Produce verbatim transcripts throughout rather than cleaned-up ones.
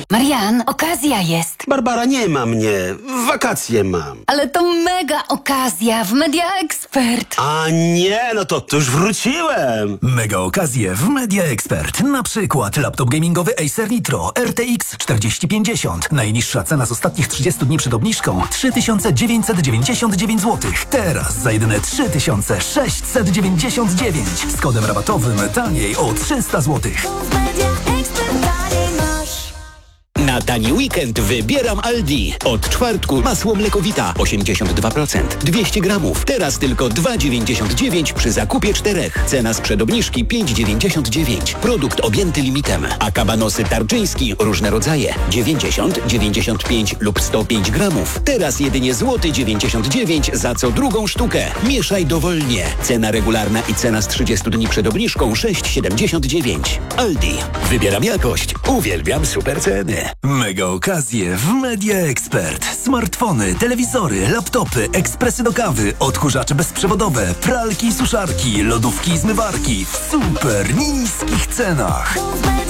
Marian, okazja jest. Barbara, nie ma mnie. Wakacje mam. Ale to mega okazja w Media Expert. A nie, no to, to już wróciłem. Mega okazje w Media Expert. Na przykład laptop gamingowy Acer Nitro R T X czterdzieści pięćdziesiąt. Najniższa cena z ostatnich trzydziestu dni przed obniżką trzy tysiące dziewięćset dziewięćdziesiąt dziewięć złotych. Teraz za jedyne trzy tysiące sześćset dziewięćdziesiąt dziewięć. Z kodem rabatowym taniej o trzysta złotych. Na tani weekend wybieram Aldi. Od czwartku masło mlekowita osiemdziesiąt dwa procent, dwieście gramów. Teraz tylko dwa dziewięćdziesiąt dziewięć przy zakupie czterech. Cena sprzed obniżki pięć dziewięćdziesiąt dziewięć. Produkt objęty limitem. A kabanosy tarczyński różne rodzaje dziewięćdziesiąt, dziewięćdziesiąt pięć lub sto pięć gramów. Teraz jedynie złoty dziewięćdziesiąt dziewięć za co drugą sztukę. Mieszaj dowolnie. Cena regularna i cena z trzydziestu dni przed obniżką sześć siedemdziesiąt dziewięć. Aldi. Wybieram jakość. Uwielbiam super ceny. Mega okazje w Media Expert. Smartfony, telewizory, laptopy, ekspresy do kawy, odkurzacze bezprzewodowe, pralki i suszarki, lodówki i zmywarki w super niskich cenach.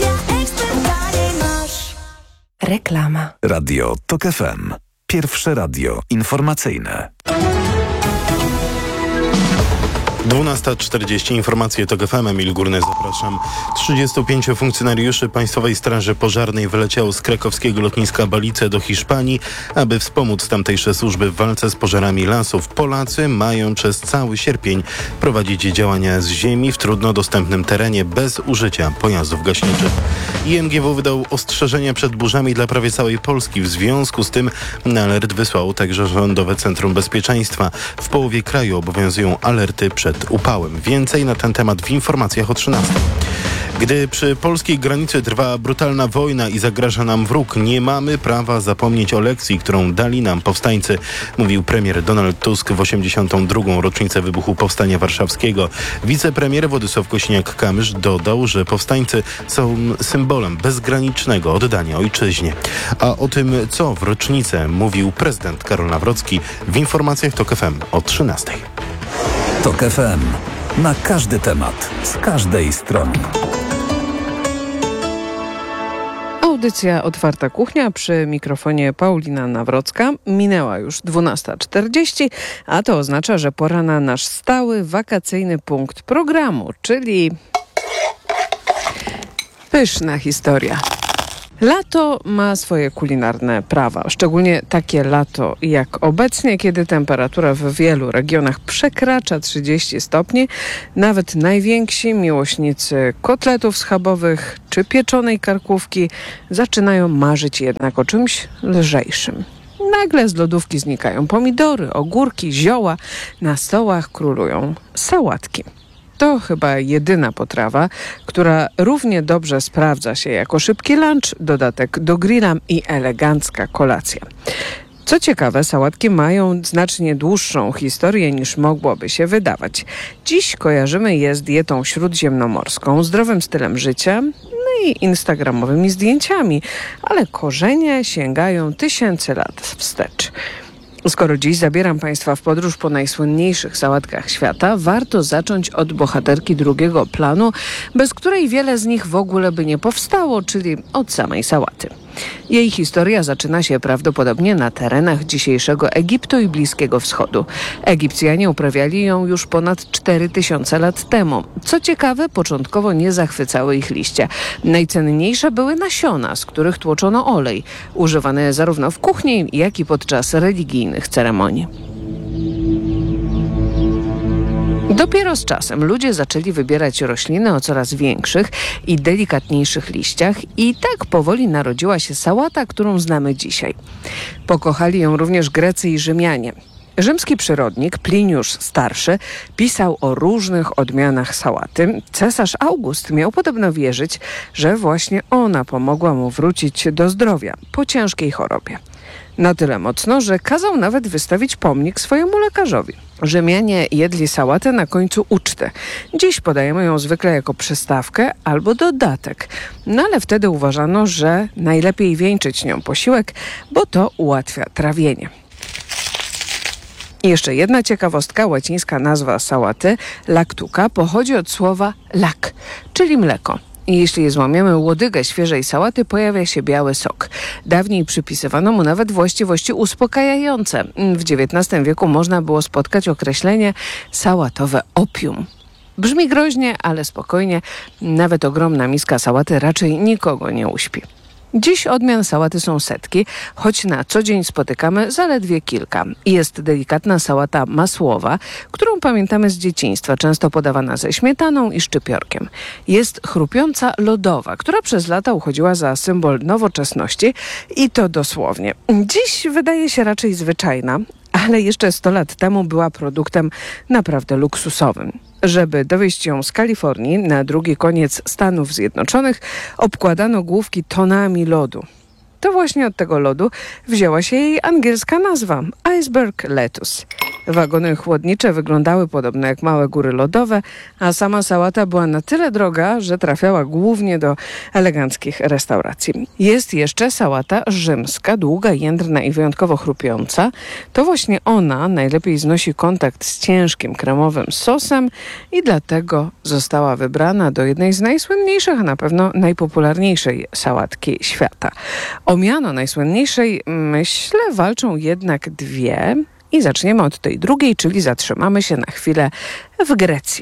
Reklama. Radio Tok F M. Pierwsze radio informacyjne. dwunasta czterdzieści. Informacje TOK F M. Emil Górny, zapraszam. trzydziestu pięciu funkcjonariuszy Państwowej Straży Pożarnej wyleciało z krakowskiego lotniska Balice do Hiszpanii, aby wspomóc tamtejsze służby w walce z pożarami lasów. Polacy mają przez cały sierpień prowadzić działania z ziemi w trudno dostępnym terenie bez użycia pojazdów gaśniczych. I M G W wydał ostrzeżenia przed burzami dla prawie całej Polski. W związku z tym na alert wysłało także Rządowe Centrum Bezpieczeństwa. W połowie kraju obowiązują alerty przed upałem. Więcej na ten temat w informacjach o trzynastej. Gdy przy polskiej granicy trwa brutalna wojna i zagraża nam wróg, nie mamy prawa zapomnieć o lekcji, którą dali nam powstańcy, mówił premier Donald Tusk w osiemdziesiątą drugą rocznicę wybuchu Powstania Warszawskiego. Wicepremier Władysław Kosiniak-Kamysz dodał, że powstańcy są symbolem bezgranicznego oddania ojczyźnie. A o tym, co w rocznicę mówił prezydent Karol Nawrocki, w informacjach TOK F M o trzynastej. Tok F M. Na każdy temat, z każdej strony. Audycja Otwarta Kuchnia, przy mikrofonie Paulina Nawrocka. Minęła już dwunasta czterdzieści, a to oznacza, że pora na nasz stały, wakacyjny punkt programu, czyli pyszna historia. Lato ma swoje kulinarne prawa, szczególnie takie lato jak obecnie, kiedy temperatura w wielu regionach przekracza trzydzieści stopni. Nawet najwięksi miłośnicy kotletów schabowych czy pieczonej karkówki zaczynają marzyć jednak o czymś lżejszym. Nagle z lodówki znikają pomidory, ogórki, zioła, na stołach królują sałatki. To chyba jedyna potrawa, która równie dobrze sprawdza się jako szybki lunch, dodatek do grilla i elegancka kolacja. Co ciekawe, sałatki mają znacznie dłuższą historię niż mogłoby się wydawać. Dziś kojarzymy je z dietą śródziemnomorską, zdrowym stylem życia, no i instagramowymi zdjęciami, ale korzenie sięgają tysięcy lat wstecz. Skoro dziś zabieram Państwa w podróż po najsłynniejszych sałatkach świata, warto zacząć od bohaterki drugiego planu, bez której wiele z nich w ogóle by nie powstało, czyli od samej sałaty. Jej historia zaczyna się prawdopodobnie na terenach dzisiejszego Egiptu i Bliskiego Wschodu. Egipcjanie uprawiali ją już ponad cztery tysiące lat temu. Co ciekawe, początkowo nie zachwycały ich liście. Najcenniejsze były nasiona, z których tłoczono olej, używane zarówno w kuchni, jak i podczas religijnych ceremonii. Dopiero z czasem ludzie zaczęli wybierać rośliny o coraz większych i delikatniejszych liściach i tak powoli narodziła się sałata, którą znamy dzisiaj. Pokochali ją również Grecy i Rzymianie. Rzymski przyrodnik Pliniusz Starszy pisał o różnych odmianach sałaty. Cesarz August miał podobno wierzyć, że właśnie ona pomogła mu wrócić do zdrowia po ciężkiej chorobie. Na tyle mocno, że kazał nawet wystawić pomnik swojemu lekarzowi. Rzymianie jedli sałatę na końcu uczty. Dziś podajemy ją zwykle jako przystawkę albo dodatek. No ale wtedy uważano, że najlepiej wieńczyć nią posiłek, bo to ułatwia trawienie. I jeszcze jedna ciekawostka, łacińska nazwa sałaty, lactuca, pochodzi od słowa lac, czyli mleko. I jeśli złamiemy łodygę świeżej sałaty, pojawia się biały sok. Dawniej przypisywano mu nawet właściwości uspokajające. W dziewiętnastym wieku można było spotkać określenie sałatowe opium. Brzmi groźnie, ale spokojnie. Nawet ogromna miska sałaty raczej nikogo nie uśpi. Dziś odmian sałaty są setki, choć na co dzień spotykamy zaledwie kilka. Jest delikatna sałata masłowa, którą pamiętamy z dzieciństwa, często podawana ze śmietaną i szczypiorkiem. Jest chrupiąca lodowa, która przez lata uchodziła za symbol nowoczesności i to dosłownie. Dziś wydaje się raczej zwyczajna, ale jeszcze sto lat temu była produktem naprawdę luksusowym. Żeby dowieźć ją z Kalifornii na drugi koniec Stanów Zjednoczonych, obkładano główki tonami lodu. To właśnie od tego lodu wzięła się jej angielska nazwa – iceberg lettuce. Wagony chłodnicze wyglądały podobno jak małe góry lodowe, a sama sałata była na tyle droga, że trafiała głównie do eleganckich restauracji. Jest jeszcze sałata rzymska, długa, jędrna i wyjątkowo chrupiąca. To właśnie ona najlepiej znosi kontakt z ciężkim kremowym sosem i dlatego została wybrana do jednej z najsłynniejszych, a na pewno najpopularniejszej sałatki świata. O miano najsłynniejszej, myślę, walczą jednak dwie. I zaczniemy od tej drugiej, czyli zatrzymamy się na chwilę w Grecji.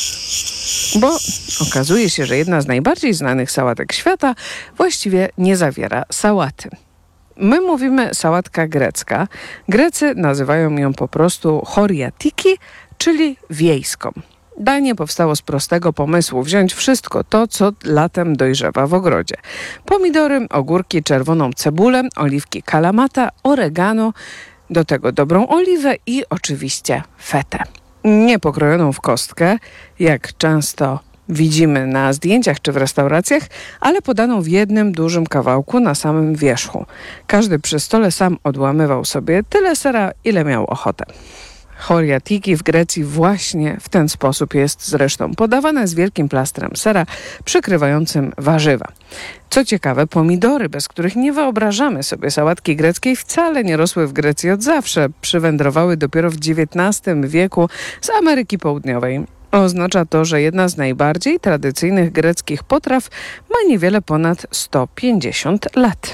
Bo okazuje się, że jedna z najbardziej znanych sałatek świata właściwie nie zawiera sałaty. My mówimy sałatka grecka. Grecy nazywają ją po prostu choriatiki, czyli wiejską. Danie powstało z prostego pomysłu wziąć wszystko to, co latem dojrzewa w ogrodzie. Pomidory, ogórki, czerwoną cebulę, oliwki kalamata, oregano, do tego dobrą oliwę i oczywiście fetę. Nie pokrojoną w kostkę, jak często widzimy na zdjęciach czy w restauracjach, ale podaną w jednym dużym kawałku na samym wierzchu. Każdy przy stole sam odłamywał sobie tyle sera, ile miał ochotę. Choriatiki w Grecji właśnie w ten sposób jest zresztą podawane z wielkim plastrem sera przykrywającym warzywa. Co ciekawe, pomidory, bez których nie wyobrażamy sobie sałatki greckiej, wcale nie rosły w Grecji od zawsze. Przywędrowały dopiero w dziewiętnastym wieku z Ameryki Południowej. Oznacza to, że jedna z najbardziej tradycyjnych greckich potraw ma niewiele ponad sto pięćdziesiąt lat.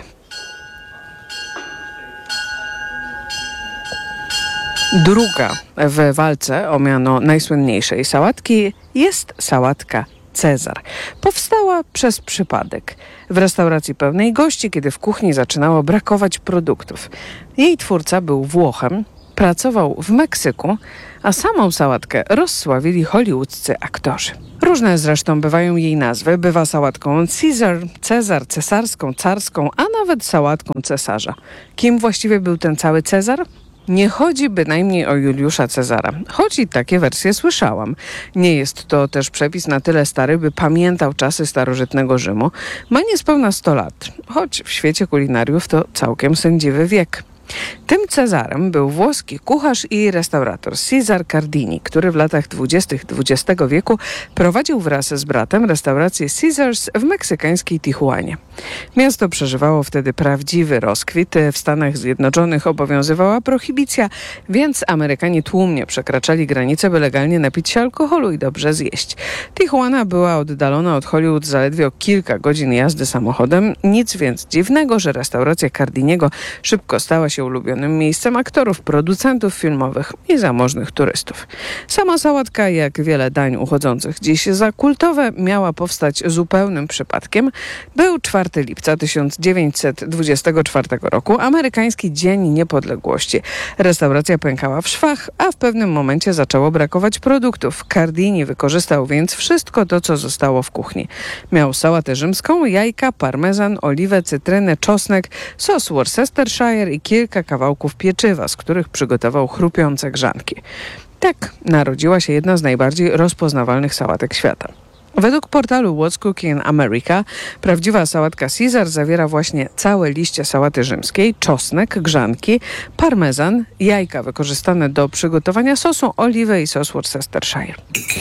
Druga w walce o miano najsłynniejszej sałatki jest sałatka Cezar. Powstała przez przypadek. W restauracji pełnej gości, kiedy w kuchni zaczynało brakować produktów. Jej twórca był Włochem, pracował w Meksyku, a samą sałatkę rozsławili hollywoodzcy aktorzy. Różne zresztą bywają jej nazwy. Bywa sałatką Caesar, Cezar, cesarską, carską, a nawet sałatką cesarza. Kim właściwie był ten cały Cezar? Nie chodzi bynajmniej o Juliusza Cezara, choć i takie wersje słyszałam. Nie jest to też przepis na tyle stary, by pamiętał czasy starożytnego Rzymu. Ma niespełna sto lat, choć w świecie kulinariów to całkiem sędziwy wiek. Tym Cezarem był włoski kucharz i restaurator Cesare Cardini, który w latach dwudziestych dwudziestego wieku prowadził wraz z bratem restaurację Caesars w meksykańskiej Tijuanie. Miasto przeżywało wtedy prawdziwy rozkwit. W Stanach Zjednoczonych obowiązywała prohibicja, więc Amerykanie tłumnie przekraczali granice, by legalnie napić się alkoholu i dobrze zjeść. Tijuana była oddalona od Hollywood zaledwie o kilka godzin jazdy samochodem. Nic więc dziwnego, że restauracja Cardiniego szybko stała się ulubionym miejscem aktorów, producentów filmowych i zamożnych turystów. Sama sałatka, jak wiele dań uchodzących dziś za kultowe, miała powstać zupełnym przypadkiem. Był czwartego lipca tysiąc dziewięćset dwudziestego czwartego roku, amerykański Dzień Niepodległości. Restauracja pękała w szwach, a w pewnym momencie zaczęło brakować produktów. Cardini wykorzystał więc wszystko to, co zostało w kuchni. Miał sałatę rzymską, jajka, parmezan, oliwę, cytrynę, czosnek, sos Worcestershire i kilka kawałków pieczywa, z których przygotował chrupiące grzanki. Tak narodziła się jedna z najbardziej rozpoznawalnych sałatek świata. Według portalu What's Cooking in America prawdziwa sałatka Caesar zawiera właśnie całe liście sałaty rzymskiej, czosnek, grzanki, parmezan, jajka wykorzystane do przygotowania sosu, oliwę i sos Worcestershire.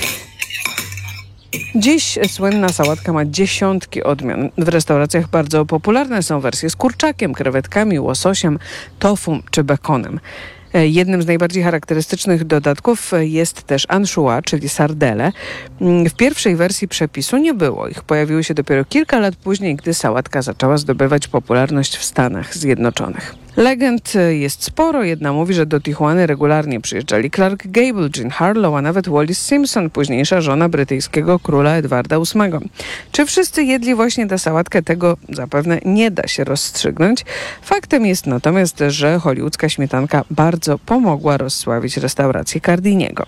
Dziś słynna sałatka ma dziesiątki odmian. W restauracjach bardzo popularne są wersje z kurczakiem, krewetkami, łososiem, tofu czy bekonem. Jednym z najbardziej charakterystycznych dodatków jest też anchois, czyli sardele. W pierwszej wersji przepisu nie było ich. Pojawiły się dopiero kilka lat później, gdy sałatka zaczęła zdobywać popularność w Stanach Zjednoczonych. Legend jest sporo. Jedna mówi, że do Tijuany regularnie przyjeżdżali Clark Gable, Jean Harlow, a nawet Wallis Simpson, późniejsza żona brytyjskiego króla Edwarda ósmego. Czy wszyscy jedli właśnie tę sałatkę? Tego zapewne nie da się rozstrzygnąć. Faktem jest natomiast, że hollywoodzka śmietanka bardzo pomogła rozsławić restaurację Cardiniego.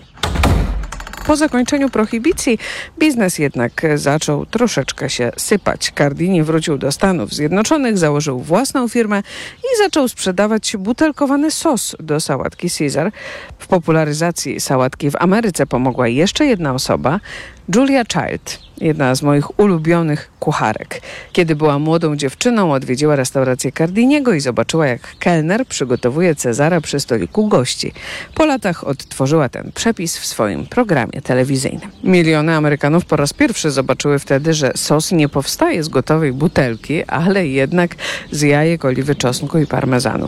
Po zakończeniu prohibicji biznes jednak zaczął troszeczkę się sypać. Cardini wrócił do Stanów Zjednoczonych, założył własną firmę i zaczął sprzedawać butelkowany sos do sałatki Caesar. W popularyzacji sałatki w Ameryce pomogła jeszcze jedna osoba, Julia Child, jedna z moich ulubionych kucharek. Kiedy była młodą dziewczyną, odwiedziła restaurację Cardiniego i zobaczyła, jak kelner przygotowuje Cezara przy stoliku gości. Po latach odtworzyła ten przepis w swoim programie telewizyjnym. Miliony Amerykanów po raz pierwszy zobaczyły wtedy, że sos nie powstaje z gotowej butelki, ale jednak z jajek, oliwy, czosnku i parmezanu.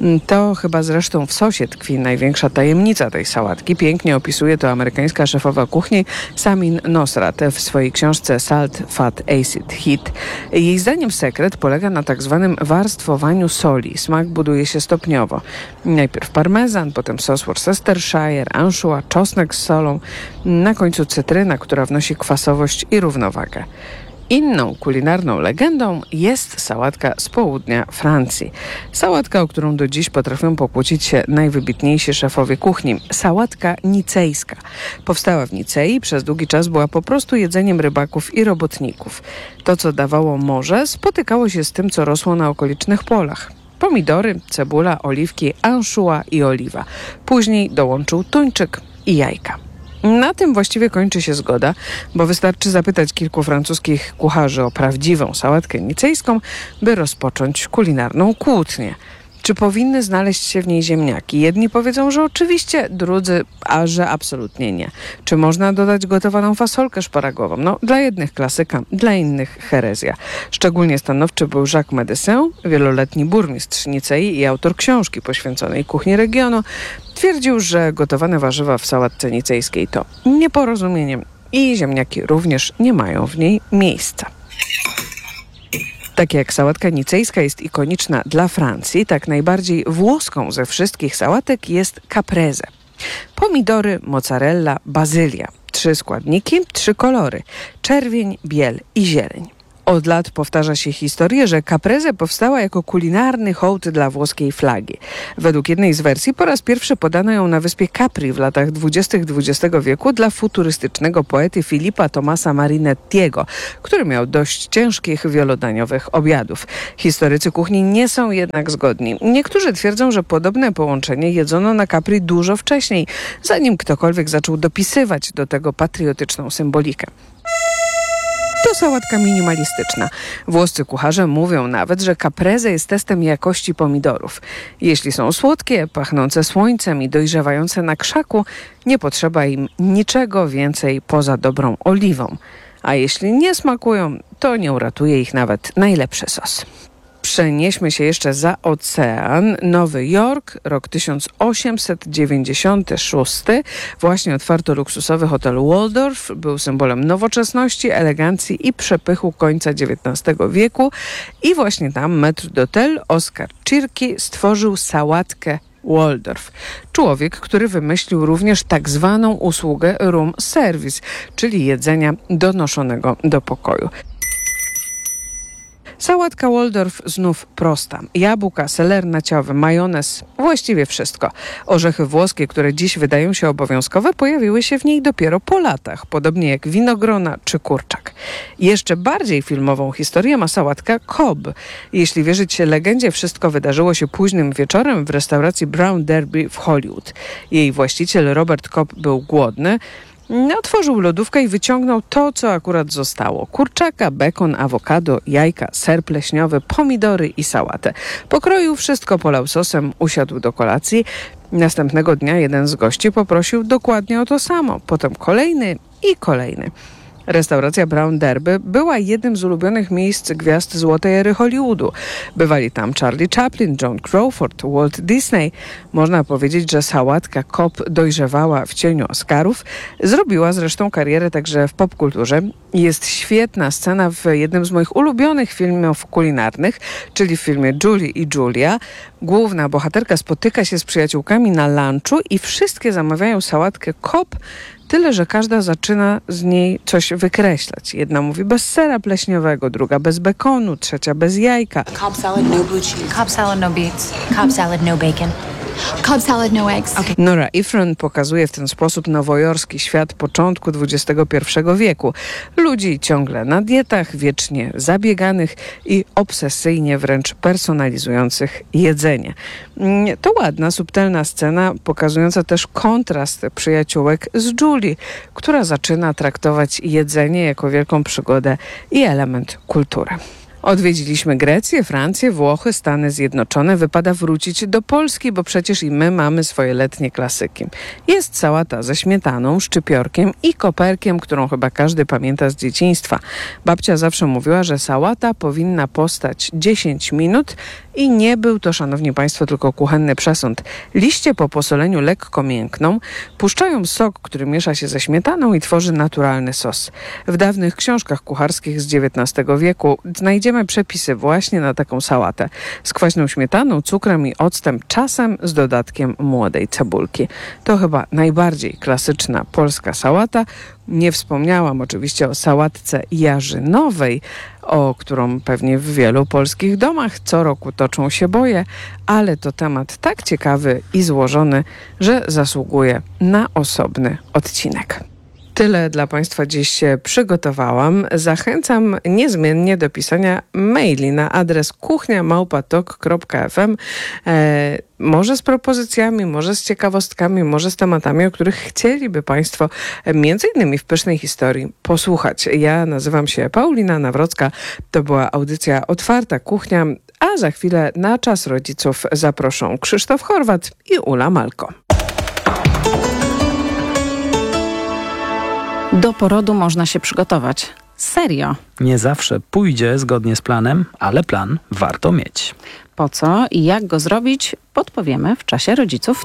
To chyba zresztą w sosie tkwi największa tajemnica tej sałatki. Pięknie opisuje to amerykańska szefowa kuchni Samin Nosrat w swojej książce Salt, Fat, Acid, Heat. Jej zdaniem sekret polega na tak zwanym warstwowaniu soli. Smak buduje się stopniowo. Najpierw parmezan, potem sos Worcestershire, anchois, czosnek z solą, na końcu cytryna, która wnosi kwasowość i równowagę. Inną kulinarną legendą jest sałatka z południa Francji. Sałatka, o którą do dziś potrafią pokłócić się najwybitniejsi szefowie kuchni. Sałatka nicejska. Powstała w Nicei, przez długi czas była po prostu jedzeniem rybaków i robotników. To, co dawało morze, spotykało się z tym, co rosło na okolicznych polach. Pomidory, cebula, oliwki, anchois i oliwa. Później dołączył tuńczyk i jajka. Na tym właściwie kończy się zgoda, bo wystarczy zapytać kilku francuskich kucharzy o prawdziwą sałatkę nicejską, by rozpocząć kulinarną kłótnię. Czy powinny znaleźć się w niej ziemniaki? Jedni powiedzą, że oczywiście, drudzy, a że absolutnie nie. Czy można dodać gotowaną fasolkę szparagową? No, dla jednych klasyka, dla innych herezja. Szczególnie stanowczy był Jacques Médecin, wieloletni burmistrz Nicei i autor książki poświęconej kuchni regionu. Twierdził, że gotowane warzywa w sałatce nicejskiej to nieporozumieniem i ziemniaki również nie mają w niej miejsca. Tak jak sałatka nicejska jest ikoniczna dla Francji, tak najbardziej włoską ze wszystkich sałatek jest caprese. Pomidory, mozzarella, bazylia. Trzy składniki, trzy kolory. Czerwień, biel i zieleń. Od lat powtarza się historię, że caprese powstała jako kulinarny hołd dla włoskiej flagi. Według jednej z wersji po raz pierwszy podano ją na wyspie Capri w latach dwudziestych dwudziestego wieku dla futurystycznego poety Filipa Tomasa Marinettiego, który miał dość ciężkich wielodaniowych obiadów. Historycy kuchni nie są jednak zgodni. Niektórzy twierdzą, że podobne połączenie jedzono na Capri dużo wcześniej, zanim ktokolwiek zaczął dopisywać do tego patriotyczną symbolikę. To sałatka minimalistyczna. Włoscy kucharze mówią nawet, że caprese jest testem jakości pomidorów. Jeśli są słodkie, pachnące słońcem i dojrzewające na krzaku, nie potrzeba im niczego więcej poza dobrą oliwą. A jeśli nie smakują, to nie uratuje ich nawet najlepszy sos. Przenieśmy się jeszcze za ocean. Nowy Jork, rok tysiąc osiemset dziewięćdziesiąty szósty. Właśnie otwarto luksusowy hotel Waldorf. Był symbolem nowoczesności, elegancji i przepychu końca dziewiętnastego wieku. I właśnie tam maître d'hôtel Oskar Czirki stworzył sałatkę Waldorf. Człowiek, który wymyślił również tak zwaną usługę room service, czyli jedzenia donoszonego do pokoju. Sałatka Waldorf znów prosta. Jabłka, seler naciowy, majonez, właściwie wszystko. Orzechy włoskie, które dziś wydają się obowiązkowe, pojawiły się w niej dopiero po latach, podobnie jak winogrona czy kurczak. Jeszcze bardziej filmową historię ma sałatka Cobb. Jeśli wierzyć legendzie, wszystko wydarzyło się późnym wieczorem w restauracji Brown Derby w Hollywood. Jej właściciel Robert Cobb był głodny. Otworzył lodówkę i wyciągnął to, co akurat zostało. Kurczaka, bekon, awokado, jajka, ser pleśniowy, pomidory i sałatę. Pokroił wszystko, polał sosem, usiadł do kolacji. Następnego dnia jeden z gości poprosił dokładnie o to samo. Potem kolejny i kolejny. Restauracja Brown Derby była jednym z ulubionych miejsc gwiazd złotej ery Hollywoodu. Bywali tam Charlie Chaplin, Joan Crawford, Walt Disney. Można powiedzieć, że sałatka Cobb dojrzewała w cieniu Oscarów. Zrobiła zresztą karierę także w popkulturze. Jest świetna scena w jednym z moich ulubionych filmów kulinarnych, czyli w filmie Julie i Julia. Główna bohaterka spotyka się z przyjaciółkami na lunchu i wszystkie zamawiają sałatkę Cobb, tyle że każda zaczyna z niej coś wykreślać. Jedna mówi bez sera pleśniowego, druga bez bekonu, trzecia bez jajka. Cobb salad, no blue cheese. Cobb salad, no beets. Cobb salad, no bacon. Cobb salad, no eggs. Okay. Nora Ephron pokazuje w ten sposób nowojorski świat początku dwudziestego pierwszego wieku. Ludzi ciągle na dietach, wiecznie zabieganych i obsesyjnie wręcz personalizujących jedzenie. To ładna, subtelna scena, pokazująca też kontrast przyjaciółek z Julie, która zaczyna traktować jedzenie jako wielką przygodę i element kultury. Odwiedziliśmy Grecję, Francję, Włochy, Stany Zjednoczone. Wypada wrócić do Polski, bo przecież i my mamy swoje letnie klasyki. Jest sałata ze śmietaną, szczypiorkiem i koperkiem, którą chyba każdy pamięta z dzieciństwa. Babcia zawsze mówiła, że sałata powinna postać dziesięć minut i nie był to, szanowni państwo, tylko kuchenny przesąd. Liście po posoleniu lekko miękną, puszczają sok, który miesza się ze śmietaną i tworzy naturalny sos. W dawnych książkach kucharskich z dziewiętnastego wieku znajdziemy przepisy właśnie na taką sałatę. Z kwaśną śmietaną, cukrem i octem, czasem z dodatkiem młodej cebulki. To chyba najbardziej klasyczna polska sałata. Nie wspomniałam oczywiście o sałatce jarzynowej, o którą pewnie w wielu polskich domach co roku toczą się boje, ale to temat tak ciekawy i złożony, że zasługuje na osobny odcinek. Tyle dla Państwa dziś przygotowałam. Zachęcam niezmiennie do pisania maili na adres kuchnia małpa tok kropka f m. E, może z propozycjami, może z ciekawostkami, może z tematami, o których chcieliby Państwo między innymi w Pysznej Historii posłuchać. Ja nazywam się Paulina Nawrocka. To była audycja Otwarta Kuchnia, a za chwilę na Czas Rodziców zaproszą Krzysztof Horwat i Ula Malko. Do porodu można się przygotować. Serio. Nie zawsze pójdzie zgodnie z planem, ale plan warto mieć. Po co i jak go zrobić, podpowiemy w Czasie Rodziców.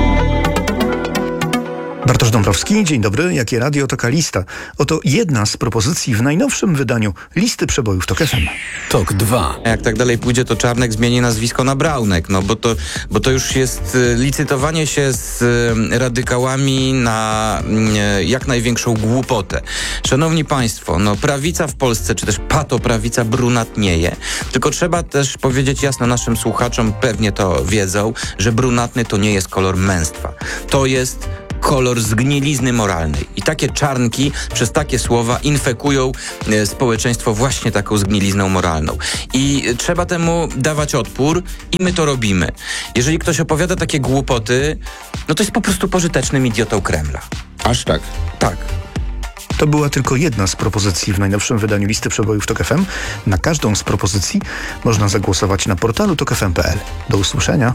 Bartosz Dąbrowski, dzień dobry. Jakie radio, taka lista. Oto jedna z propozycji w najnowszym wydaniu Listy Przebojów Tok F M. Tok dwa. Jak tak dalej pójdzie, to Czarnek zmieni nazwisko na Braunek, no bo to, bo to już jest licytowanie się z radykałami na jak największą głupotę. Szanowni Państwo, no prawica w Polsce, czy też patoprawica brunatnieje. Tylko trzeba też powiedzieć jasno naszym słuchaczom, pewnie to wiedzą, że brunatny to nie jest kolor męstwa. To jest kolor zgnilizny moralnej. I takie czarnki przez takie słowa infekują e, społeczeństwo właśnie taką zgnilizną moralną. I e, trzeba temu dawać odpór i my to robimy. Jeżeli ktoś opowiada takie głupoty, no to jest po prostu pożytecznym idiotą Kremla. Aż tak? Tak. To była tylko jedna z propozycji w najnowszym wydaniu Listy Przebojów Tok F M. Na każdą z propozycji można zagłosować na portalu tok f m kropka p l. Do usłyszenia.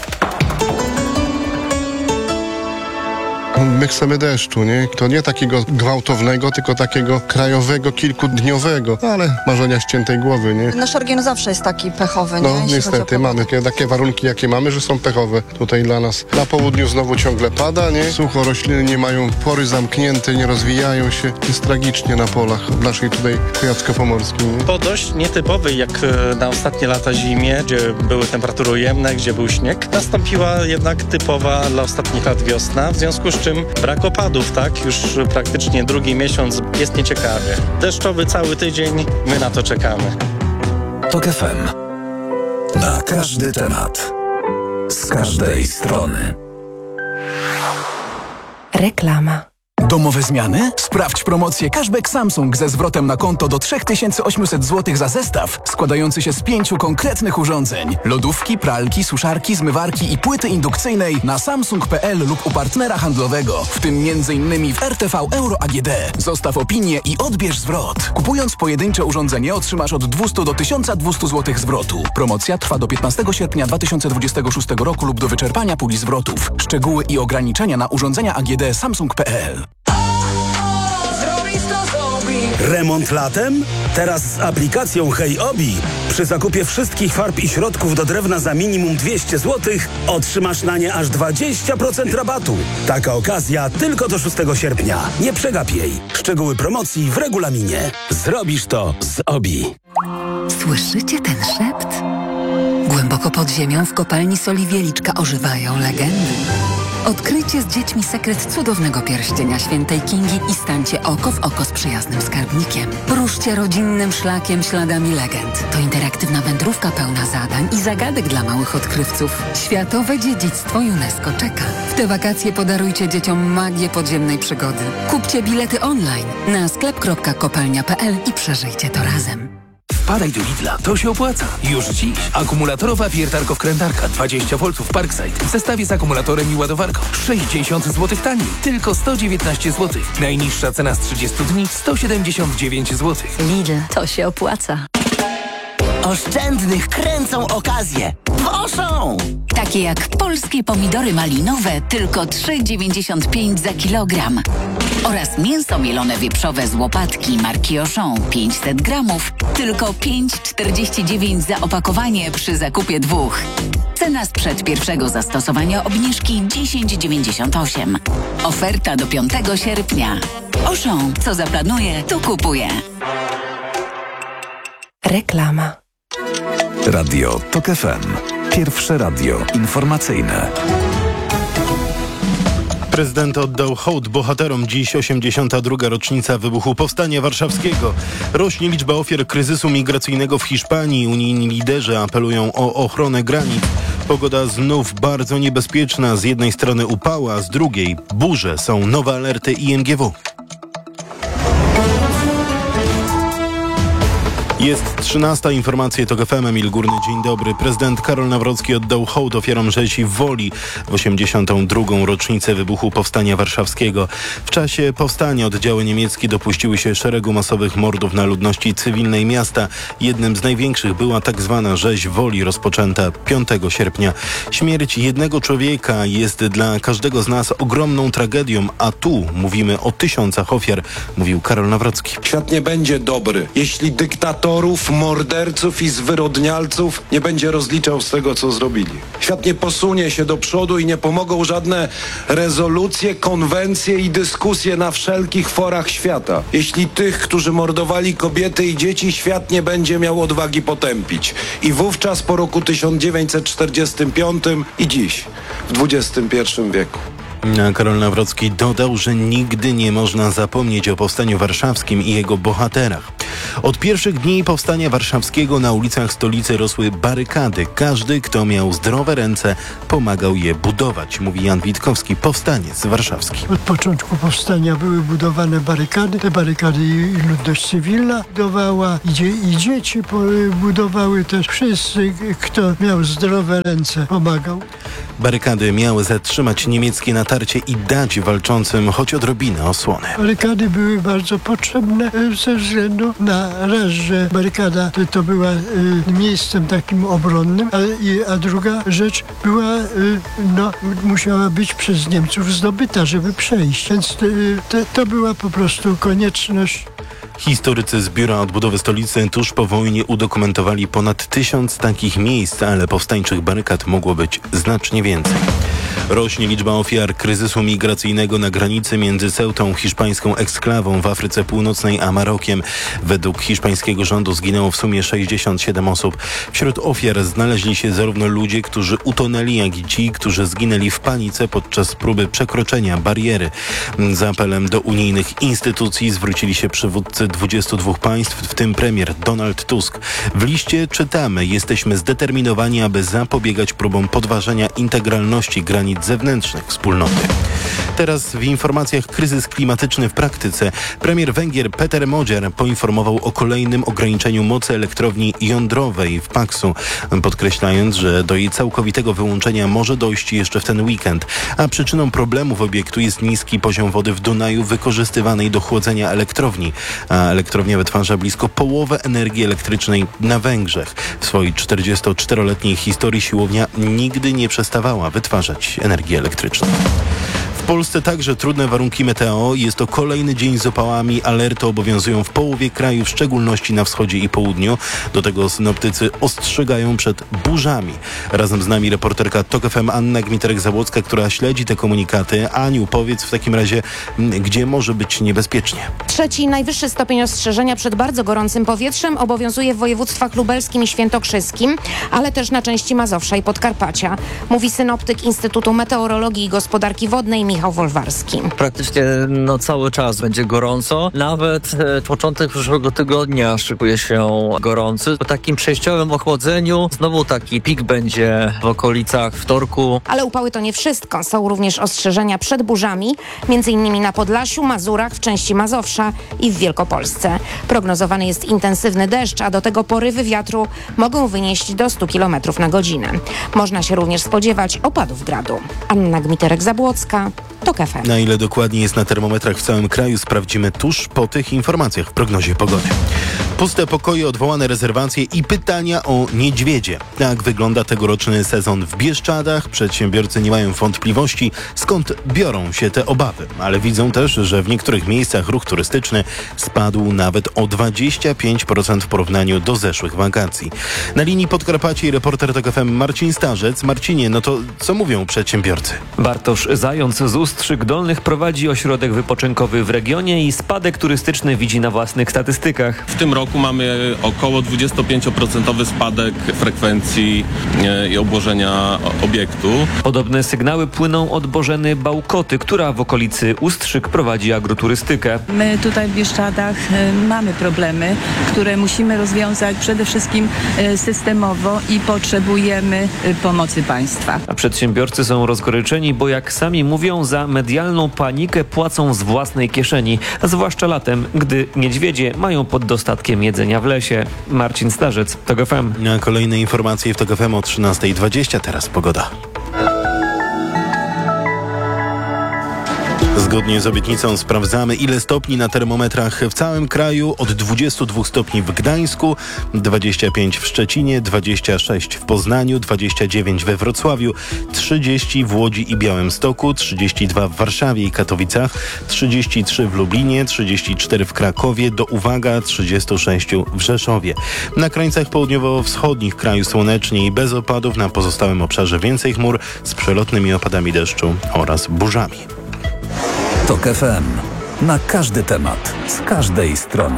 My chcemy deszczu, nie? To nie takiego gwałtownego, tylko takiego krajowego, kilkudniowego, ale marzenia ściętej głowy, nie? Nasz region zawsze jest taki pechowy, nie? No Jeśli niestety, mamy takie, takie warunki, jakie mamy, że są pechowe tutaj dla nas. Na południu znowu ciągle pada, nie? Sucho, rośliny nie mają pory zamknięte, nie rozwijają się. Jest tragicznie na polach w naszej tutaj kujawsko-pomorskiej, nie? Po dość nietypowej, jak na ostatnie lata zimie, gdzie były temperatury ujemne, gdzie był śnieg, nastąpiła jednak typowa dla ostatnich lat wiosna, w związku z czym brak opadów, tak? Już praktycznie drugi miesiąc jest nieciekawie. Deszczowy cały tydzień, my na to czekamy. Tok F M. Na każdy temat. Z każdej strony. Reklama. Domowe zmiany? Sprawdź promocję Cashback Samsung ze zwrotem na konto do trzy tysiące osiemset złotych za zestaw składający się z pięciu konkretnych urządzeń. Lodówki, pralki, suszarki, zmywarki i płyty indukcyjnej na samsung kropka p l lub u partnera handlowego, w tym między innymi w R T V Euro A G D. Zostaw opinię i odbierz zwrot. Kupując pojedyncze urządzenie otrzymasz od dwieście do tysiąc dwieście złotych zwrotu. Promocja trwa do piętnastego sierpnia dwa tysiące dwudziestego szóstego roku lub do wyczerpania puli zwrotów. Szczegóły i ograniczenia na urządzenia A G D samsung kropka p l. Remont latem? Teraz z aplikacją Hej Obi przy zakupie wszystkich farb i środków do drewna za minimum dwieście złotych otrzymasz na nie aż dwadzieścia procent rabatu. Taka okazja tylko do szóstego sierpnia. Nie przegap jej. Szczegóły promocji w regulaminie. Zrobisz to z Obi. Słyszycie ten szept? Głęboko pod ziemią w kopalni soli Wieliczka ożywają legendy. Odkryjcie z dziećmi sekret cudownego pierścienia świętej Kingi i stańcie oko w oko z przyjaznym skarbnikiem. Ruszcie rodzinnym szlakiem śladami legend. To interaktywna wędrówka pełna zadań i zagadek dla małych odkrywców. Światowe dziedzictwo UNESCO czeka. W te wakacje podarujcie dzieciom magię podziemnej przygody. Kupcie bilety online na sklep kropka kopalnia kropka p l i przeżyjcie to razem. Wpadaj do Lidla, to się opłaca. Już dziś. Akumulatorowa wiertarko-wkrętarka dwadzieścia woltów Parkside w zestawie z akumulatorem i ładowarką. sześćdziesiąt złotych taniej. Tylko sto dziewiętnaście złotych. Najniższa cena z trzydziestu dni sto siedemdziesiąt dziewięć złotych. Lidl, to się opłaca. Oszczędnych kręcą okazje. Proszą! Takie jak polskie pomidory malinowe, tylko trzy dziewięćdziesiąt pięć za kilogram. Oraz mięso mielone wieprzowe z łopatki marki Auchan pięćset gramów, tylko pięć czterdzieści dziewięć za opakowanie przy zakupie dwóch. Cena sprzed pierwszego zastosowania obniżki dziesięć dziewięćdziesiąt osiem. Oferta do piątego sierpnia. Auchan, co zaplanuje, to kupuje. Reklama. Radio Tok F M. Pierwsze radio informacyjne. Prezydent oddał hołd bohaterom. Dziś osiemdziesiąta druga rocznica wybuchu Powstania Warszawskiego. Rośnie liczba ofiar kryzysu migracyjnego w Hiszpanii. Unijni liderzy apelują o ochronę granic. Pogoda znów bardzo niebezpieczna. Z jednej strony upały, a z drugiej burze. Są nowe alerty I M G W. Jest trzynasta. Informacje TOK F M. Emil Górny, dzień dobry. Prezydent Karol Nawrocki oddał hołd ofiarom rzezi w Woli w osiemdziesiątą drugą rocznicę wybuchu Powstania Warszawskiego. W czasie powstania oddziały niemieckie dopuściły się szeregu masowych mordów na ludności cywilnej miasta. Jednym z największych była tak zwana rzeź w Woli, rozpoczęta piątego sierpnia. Śmierć jednego człowieka jest dla każdego z nas ogromną tragedią, a tu mówimy o tysiącach ofiar, mówił Karol Nawrocki. Świat nie będzie dobry, jeśli dyktator morderców i zwyrodnialców nie będzie rozliczał z tego, co zrobili. Świat nie posunie się do przodu i nie pomogą żadne rezolucje, konwencje i dyskusje na wszelkich forach świata. Jeśli tych, którzy mordowali kobiety i dzieci, świat nie będzie miał odwagi potępić. I wówczas po roku tysiąc dziewięćset czterdziestym piątym i dziś, w dwudziestym pierwszym wieku. Karol Nawrocki dodał, że nigdy nie można zapomnieć o Powstaniu Warszawskim i jego bohaterach. Od pierwszych dni Powstania Warszawskiego na ulicach stolicy rosły barykady. Każdy, kto miał zdrowe ręce, pomagał je budować, mówi Jan Witkowski, powstaniec warszawski. Od początku powstania były budowane barykady. Te barykady i ludność cywilna budowała, i, dzie- i dzieci budowały też. Wszyscy, kto miał zdrowe ręce, pomagał. Barykady miały zatrzymać niemieckie natarcie i dać walczącym choć odrobinę osłony. Barykady były bardzo potrzebne ze względu na raz, że barykada to, to była y, miejscem takim obronnym, a, i, a druga rzecz była, y, no, musiała być przez Niemców zdobyta, żeby przejść. Więc y, to, to była po prostu konieczność. Historycy z Biura Odbudowy Stolicy tuż po wojnie udokumentowali ponad tysiąc takich miejsc, ale powstańczych barykad mogło być znacznie więcej. Rośnie liczba ofiar kryzysu migracyjnego na granicy między Ceutą, hiszpańską eksklawą w Afryce Północnej, a Marokiem. Według hiszpańskiego rządu zginęło w sumie sześćdziesiąt siedem osób. Wśród ofiar znaleźli się zarówno ludzie, którzy utonęli, jak i ci, którzy zginęli w panice podczas próby przekroczenia bariery. Z apelem do unijnych instytucji zwrócili się przywódcy dwudziestu dwóch państw, w tym premier Donald Tusk. W liście czytamy: jesteśmy zdeterminowani, aby zapobiegać próbom podważenia integralności granic zewnętrznych wspólnoty. Teraz w informacjach kryzys klimatyczny w praktyce. Premier Węgier Peter Magyar poinformował o kolejnym ograniczeniu mocy elektrowni jądrowej w Paksu, podkreślając, że do jej całkowitego wyłączenia może dojść jeszcze w ten weekend, a przyczyną problemów obiektu jest niski poziom wody w Dunaju wykorzystywanej do chłodzenia elektrowni, a elektrownia wytwarza blisko połowę energii elektrycznej na Węgrzech. W swojej czterdziestoczteroletniej historii siłownia nigdy nie przestawała wytwarzać energię elektryczną. W Polsce także trudne warunki meteo. Jest to kolejny dzień z opałami. Alerty obowiązują w połowie kraju, w szczególności na wschodzie i południu. Do tego synoptycy ostrzegają przed burzami. Razem z nami reporterka TOK F M Anna Gmiterek-Zabłocka, która śledzi te komunikaty. Aniu, powiedz w takim razie, gdzie może być niebezpiecznie? Trzeci najwyższy stopień ostrzeżenia przed bardzo gorącym powietrzem obowiązuje w województwach lubelskim i świętokrzyskim, ale też na części Mazowsza i Podkarpacia. Mówi synoptyk Instytutu Meteorologii i Gospodarki Wodnej Michał Wolwarski. Praktycznie no, cały czas będzie gorąco. Nawet e, początek przyszłego tygodnia szykuje się gorący. Po takim przejściowym ochłodzeniu znowu taki pik będzie w okolicach wtorku. Ale upały to nie wszystko. Są również ostrzeżenia przed burzami, między innymi na Podlasiu, Mazurach, w części Mazowsza i w Wielkopolsce. Prognozowany jest intensywny deszcz, a do tego porywy wiatru mogą wynieść do stu kilometrów na godzinę. Można się również spodziewać opadów gradu. Anna Gmiterek-Zabłocka, TOK F M. Na ile dokładnie jest na termometrach w całym kraju, sprawdzimy tuż po tych informacjach w prognozie pogody. Puste pokoje, odwołane rezerwacje i pytania o niedźwiedzie. Tak wygląda tegoroczny sezon w Bieszczadach. Przedsiębiorcy nie mają wątpliwości, skąd biorą się te obawy. Ale widzą też, że w niektórych miejscach ruch turystyczny spadł nawet o dwadzieścia pięć procent w porównaniu do zeszłych wakacji. Na linii Podkarpacie reporter TOK F M Marcin Starzec. Marcinie, no to co mówią przedsiębiorcy? Bartosz Zając z Ustrzyk Dolnych prowadzi ośrodek wypoczynkowy w regionie i spadek turystyczny widzi na własnych statystykach. W tym roku mamy około dwudziestopięcioprocentowy spadek frekwencji i obłożenia obiektu. Podobne sygnały płyną od Bożeny Bałkoty, która w okolicy Ustrzyk prowadzi agroturystykę. My tutaj w Bieszczadach y, mamy problemy, które musimy rozwiązać przede wszystkim y, systemowo i potrzebujemy y, pomocy państwa. A przedsiębiorcy są rozgoryczeni, bo jak sami mówią, za medialną panikę płacą z własnej kieszeni, a zwłaszcza latem, gdy niedźwiedzie mają pod dostatkiem jedzenia w lesie. Marcin Starzec, TOK F M. A kolejne informacje w TOK F M o trzynasta dwadzieścia. Teraz pogoda. Zgodnie z obietnicą sprawdzamy, ile stopni na termometrach w całym kraju. Od dwudziestu dwóch stopni w Gdańsku, dwadzieścia pięć w Szczecinie, dwadzieścia sześć w Poznaniu, dwadzieścia dziewięć we Wrocławiu, trzydzieści w Łodzi i Białymstoku, trzydzieści dwa w Warszawie i Katowicach, trzydzieści trzy w Lublinie, trzydzieści cztery w Krakowie, do uwaga trzydzieści sześć w Rzeszowie. Na krańcach południowo-wschodnich kraju słonecznie i bez opadów, na pozostałym obszarze więcej chmur z przelotnymi opadami deszczu oraz burzami. TOK F M. Na każdy temat, z każdej strony.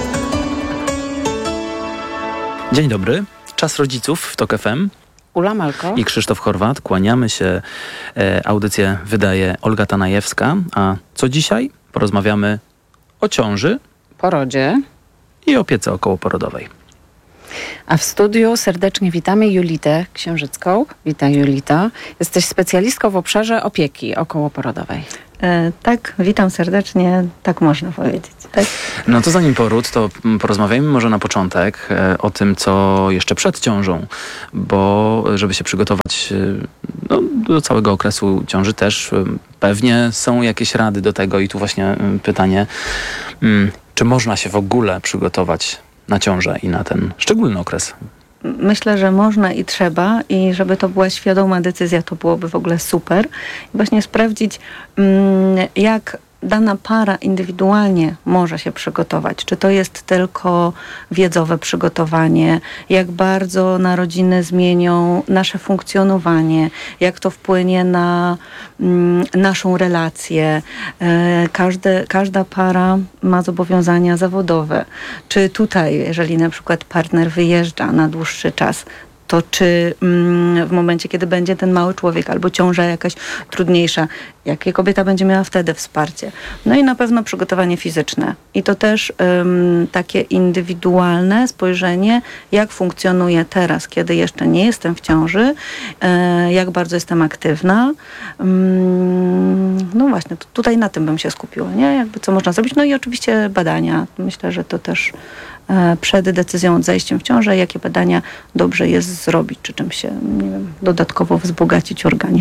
Dzień dobry. Czas rodziców w TOK F M. Ula Malko i Krzysztof Chorwat. Kłaniamy się. E, audycję wydaje Olga Tanajewska. A co dzisiaj? Porozmawiamy o ciąży, porodzie i opiece okołoporodowej. A w studiu serdecznie witamy Julitę Księżycką. Witaj, Julita. Jesteś specjalistką w obszarze opieki okołoporodowej. E, tak, witam serdecznie, tak można powiedzieć. Tak? No to zanim poród, to porozmawiajmy może na początek e, o tym, co jeszcze przed ciążą, bo żeby się przygotować e, no, do całego okresu ciąży też e, pewnie są jakieś rady do tego i tu właśnie e, pytanie, m, czy można się w ogóle przygotować na ciążę i na ten szczególny okres? Myślę, że można i trzeba i żeby to była świadoma decyzja, to byłoby w ogóle super. I właśnie sprawdzić, jak dana para indywidualnie może się przygotować. Czy to jest tylko wiedzowe przygotowanie, jak bardzo narodziny zmienią nasze funkcjonowanie, jak to wpłynie na mm, naszą relację. E, każde, każda para ma zobowiązania zawodowe. Czy tutaj, jeżeli na przykład partner wyjeżdża na dłuższy czas, to czy mm, w momencie, kiedy będzie ten mały człowiek albo ciąża jakaś trudniejsza, jakie kobieta będzie miała wtedy wsparcie. No i na pewno przygotowanie fizyczne. I to też ym, takie indywidualne spojrzenie, jak funkcjonuję teraz, kiedy jeszcze nie jestem w ciąży, yy, jak bardzo jestem aktywna. Yy, no właśnie, to tutaj na tym bym się skupiła, nie? Jakby co można zrobić. No i oczywiście badania. Myślę, że to też przed decyzją o zajściem w ciążę, jakie badania dobrze jest zrobić, czy czym się, nie wiem, dodatkowo wzbogacić organizm.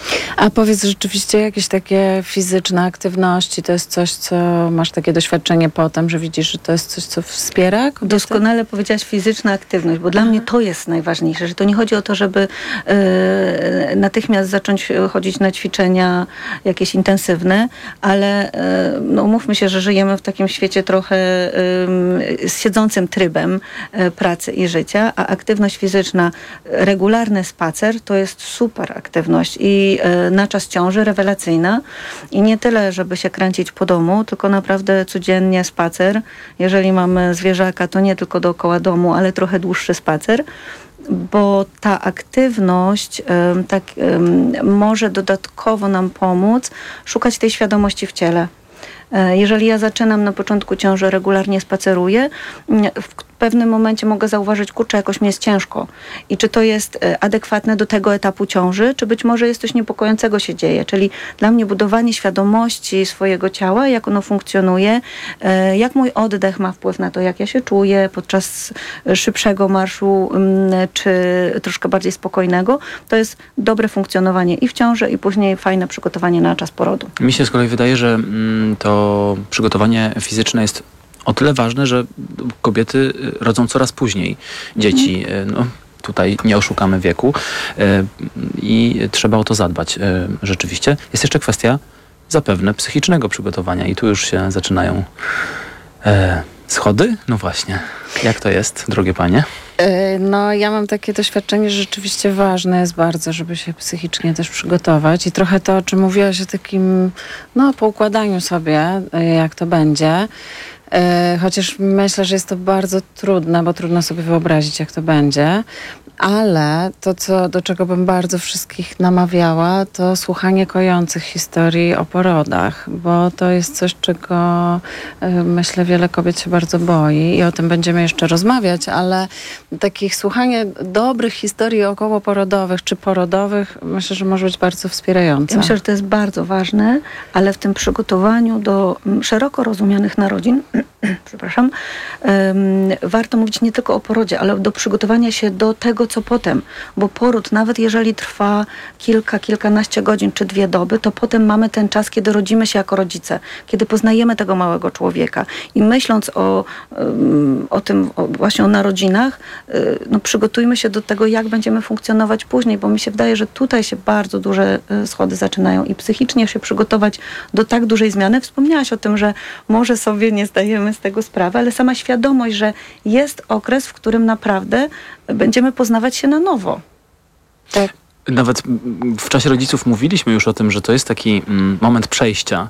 A powiedz, rzeczywiście jakieś takie fizyczne aktywności, to jest coś, co masz takie doświadczenie potem, że widzisz, że to jest coś, co wspiera kobiety? Doskonale powiedziałaś fizyczna aktywność, bo dla mnie to jest najważniejsze, że to nie chodzi o to, żeby y, natychmiast zacząć chodzić na ćwiczenia jakieś intensywne, ale y, no, umówmy się, że żyjemy w takim świecie trochę y, z siedzącym trybem y, pracy i życia, a aktywność fizyczna, regularny spacer to jest super aktywność i y, na czas ciąży rewelacyjna i nie tyle, żeby się kręcić po domu, tylko naprawdę codziennie spacer. Jeżeli mamy zwierzaka, to nie tylko dookoła domu, ale trochę dłuższy spacer, bo ta aktywność um, tak, um, może dodatkowo nam pomóc szukać tej świadomości w ciele. Jeżeli ja zaczynam na początku ciąży, regularnie spaceruję, w pewnym momencie mogę zauważyć, kurczę, jakoś mi jest ciężko. I czy to jest adekwatne do tego etapu ciąży, czy być może jest coś niepokojącego się dzieje. Czyli dla mnie budowanie świadomości swojego ciała, jak ono funkcjonuje, jak mój oddech ma wpływ na to, jak ja się czuję podczas szybszego marszu, czy troszkę bardziej spokojnego, to jest dobre funkcjonowanie i w ciąży, i później fajne przygotowanie na czas porodu. Mi się z kolei wydaje, że to przygotowanie fizyczne jest o tyle ważne, że kobiety rodzą coraz później dzieci. No, tutaj nie oszukamy wieku i trzeba o to zadbać rzeczywiście. Jest jeszcze kwestia zapewne psychicznego przygotowania i tu już się zaczynają schody. No właśnie. Jak to jest, drogie panie? No, ja mam takie doświadczenie, że rzeczywiście ważne jest bardzo, żeby się psychicznie też przygotować i trochę to, o czym mówiłaś, o takim, no, poukładaniu sobie, jak to będzie. Chociaż myślę, że jest to bardzo trudne, bo trudno sobie wyobrazić, jak to będzie. Ale to, co, do czego bym bardzo wszystkich namawiała, to słuchanie kojących historii o porodach, bo to jest coś, czego myślę wiele kobiet się bardzo boi i o tym będziemy jeszcze rozmawiać, ale takich słuchanie dobrych historii okołoporodowych czy porodowych myślę, że może być bardzo wspierające. Ja myślę, że to jest bardzo ważne, ale w tym przygotowaniu do szeroko rozumianych narodzin przepraszam, um, warto mówić nie tylko o porodzie, ale do przygotowania się do tego, co potem. Bo poród, nawet jeżeli trwa kilka, kilkanaście godzin czy dwie doby, to potem mamy ten czas, kiedy rodzimy się jako rodzice, kiedy poznajemy tego małego człowieka. I myśląc o, um, o tym, o, właśnie o narodzinach, y, no, przygotujmy się do tego, jak będziemy funkcjonować później, bo mi się wydaje, że tutaj się bardzo duże y, schody zaczynają i psychicznie się przygotować do tak dużej zmiany. Wspomniałaś o tym, że może sobie nie zdajemy z tego sprawy, ale sama świadomość, że jest okres, w którym naprawdę będziemy poznawać się na nowo. Tak. Nawet w czasie rodziców mówiliśmy już o tym, że to jest taki mm, moment przejścia,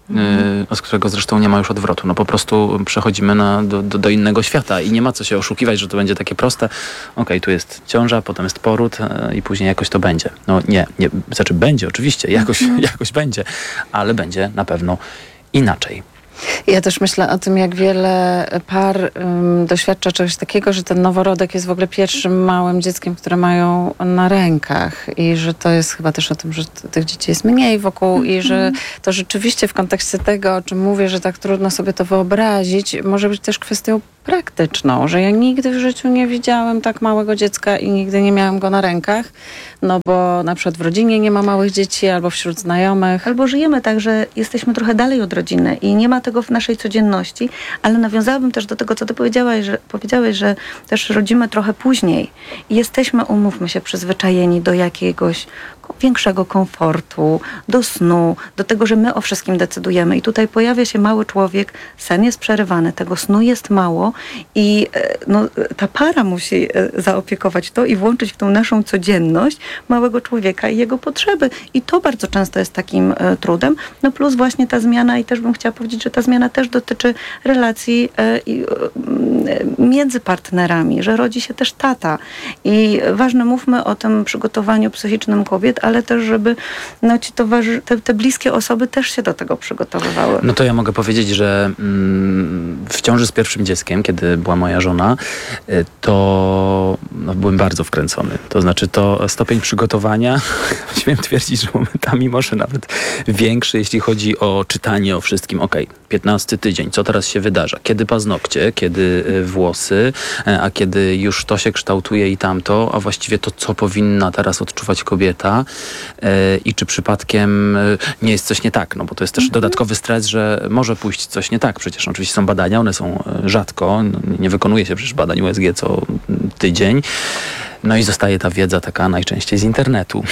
mm. y, z którego zresztą nie ma już odwrotu. No po prostu przechodzimy na, do, do, do innego świata i nie ma co się oszukiwać, że to będzie takie proste. Okej, okay, tu jest ciąża, potem jest poród y, i później jakoś to będzie. No nie, nie znaczy będzie oczywiście, jakoś, mm. jakoś będzie, ale będzie na pewno inaczej. Ja też myślę o tym, jak wiele par um, doświadcza czegoś takiego, że ten noworodek jest w ogóle pierwszym małym dzieckiem, które mają na rękach i że to jest chyba też o tym, że t- tych dzieci jest mniej wokół mm-hmm. i że to rzeczywiście w kontekście tego, o czym mówię, że tak trudno sobie to wyobrazić, może być też kwestią praktyczną, że ja nigdy w życiu nie widziałem tak małego dziecka i nigdy nie miałem go na rękach, no bo na przykład w rodzinie nie ma małych dzieci albo wśród znajomych. Albo żyjemy tak, że jesteśmy trochę dalej od rodziny i nie ma tego w naszej codzienności, ale nawiązałabym też do tego, co ty powiedziałaś, że, powiedziałeś, że też rodzimy trochę później i jesteśmy, umówmy się, przyzwyczajeni do jakiegoś większego komfortu, do snu, do tego, że my o wszystkim decydujemy. I tutaj pojawia się mały człowiek, sen jest przerywany, tego snu jest mało i no, ta para musi zaopiekować to i włączyć w tą naszą codzienność małego człowieka i jego potrzeby. I to bardzo często jest takim e, trudem. No plus właśnie ta zmiana i też bym chciała powiedzieć, że ta zmiana też dotyczy relacji e, e, między partnerami, że rodzi się też tata. I ważne, mówmy o tym przygotowaniu psychicznym kobiet, ale też, żeby no, ci towarzy- te, te bliskie osoby też się do tego przygotowywały. No to ja mogę powiedzieć, że mm, w ciąży z pierwszym dzieckiem, kiedy była moja żona, to no, byłem bardzo wkręcony. To znaczy to stopień przygotowania, śmiem twierdzić, że momentami może nawet większy, jeśli chodzi o czytanie o wszystkim. Okej, okay, piętnasty tydzień, co teraz się wydarza? Kiedy paznokcie, kiedy włosy, a kiedy już to się kształtuje i tamto, a właściwie to, co powinna teraz odczuwać kobieta, dziecka i czy przypadkiem nie jest coś nie tak, no bo to jest też dodatkowy stres, że może pójść coś nie tak. Przecież oczywiście są badania, one są rzadko, nie wykonuje się przecież badań U S G co tydzień. No i zostaje ta wiedza taka najczęściej z internetu.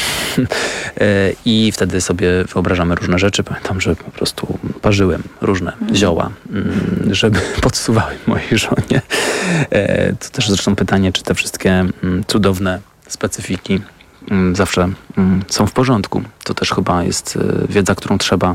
I wtedy sobie wyobrażamy różne rzeczy. Pamiętam, że po prostu parzyłem różne zioła, żeby podsuwały mojej żonie. To też zresztą pytanie, czy te wszystkie cudowne specyfiki zawsze są w porządku. To też chyba jest wiedza, którą trzeba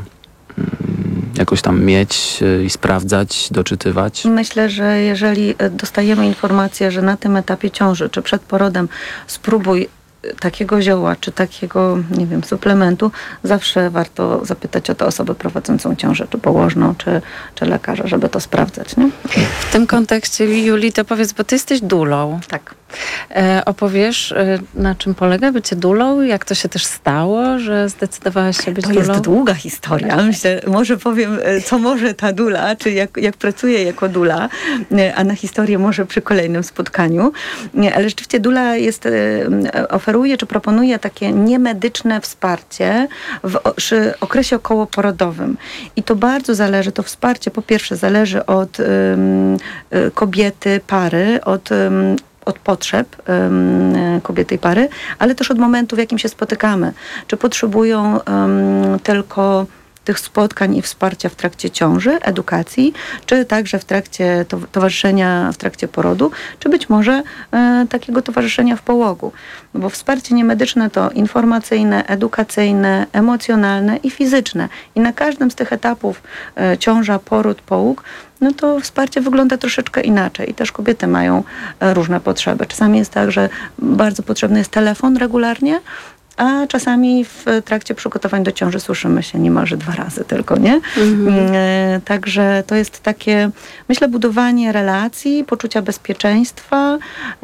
jakoś tam mieć i sprawdzać, doczytywać? Myślę, że jeżeli dostajemy informację, że na tym etapie ciąży, czy przed porodem spróbuj takiego zioła, czy takiego, nie wiem, suplementu, zawsze warto zapytać o tę osobę prowadzącą ciążę, czy położną, czy, czy lekarza, żeby to sprawdzać, nie? W tym kontekście, Juli, to powiedz, bo ty jesteś dulą. Tak. E, opowiesz, e, na czym polega bycie dulą? Jak to się też stało, że zdecydowałaś się być to dulą? To jest długa historia. Myślę, może powiem, co może ta dula, czy jak, jak pracuję jako dula, a na historię może przy kolejnym spotkaniu. Ale rzeczywiście dula jest, oferuje, czy proponuje takie niemedyczne wsparcie w przy okresie okołoporodowym. I to bardzo zależy, to wsparcie po pierwsze zależy od um, kobiety, pary, od um, od potrzeb um, kobiety i pary, ale też od momentu, w jakim się spotykamy. Czy potrzebują um, tylko tych spotkań i wsparcia w trakcie ciąży, edukacji, czy także w trakcie to, towarzyszenia w trakcie porodu, czy być może e, takiego towarzyszenia w połogu. No bo wsparcie niemedyczne to informacyjne, edukacyjne, emocjonalne i fizyczne. I na każdym z tych etapów e, ciąża, poród, połóg, no to wsparcie wygląda troszeczkę inaczej i też kobiety mają e, różne potrzeby. Czasami jest tak, że bardzo potrzebny jest telefon regularnie, a czasami w trakcie przygotowań do ciąży słyszymy się niemalże dwa razy tylko, nie? Mhm. E, także to jest takie, myślę, budowanie relacji, poczucia bezpieczeństwa,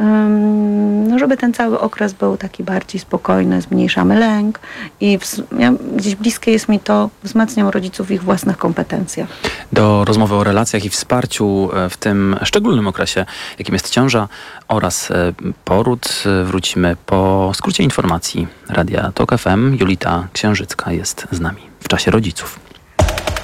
um, no żeby ten cały okres był taki bardziej spokojny, zmniejszamy lęk i w, ja, gdzieś bliskie jest mi to, wzmacniam rodziców w ich własnych kompetencjach. Do rozmowy o relacjach i wsparciu w tym szczególnym okresie, jakim jest ciąża oraz poród, wrócimy po skrócie informacji Radia Tok F M. Julita Księżycka jest z nami w czasie rodziców.